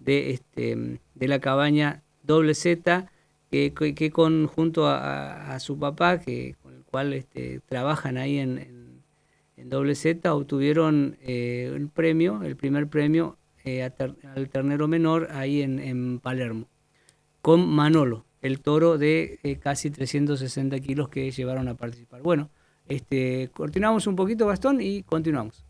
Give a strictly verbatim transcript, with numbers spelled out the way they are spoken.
de, este, de la cabaña Doble Z, que, que, que con, junto a, a, su papá, que, con el cual este, trabajan ahí en, en, en Doble Z, obtuvieron eh, el premio, el primer premio eh, a ter, al ternero menor ahí en, en Palermo, con Manolo, el toro de eh, casi trescientos sesenta kilos que llevaron a participar. Bueno, este, continuamos un poquito, Gastón, y continuamos.